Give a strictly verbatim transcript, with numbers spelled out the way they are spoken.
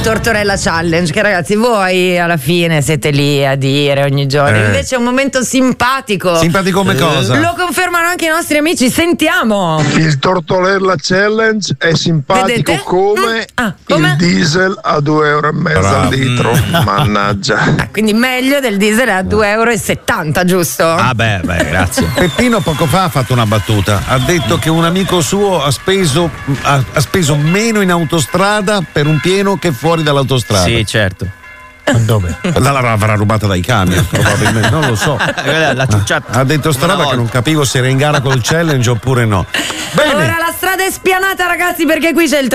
Tortorella Challenge, che ragazzi voi alla fine siete lì a dire ogni giorno, Eh. invece è un momento simpatico. Simpatico come cosa? Lo confermano anche i nostri amici, sentiamo. Il Tortorella Challenge è simpatico Vedete? come, Mm. Ah, come? il diesel a due euro e mezzo Bravo. al litro. Mannaggia. Ah, quindi meglio del diesel a due euro e settanta, giusto? Ah beh, beh, grazie. Peppino poco fa ha fatto una battuta, ha detto che un amico suo ha speso, ha, ha speso meno in autostrada per un pieno che fuori dall'autostrada. Sì, certo. Ma dove? L'avrà rubata dai camion, probabilmente, non lo so. La ciucciata. Ha detto sta Una roba che volta. non capivo se era in gara col challenge oppure no. Bene. Ora la strada è spianata, ragazzi, perché qui c'è il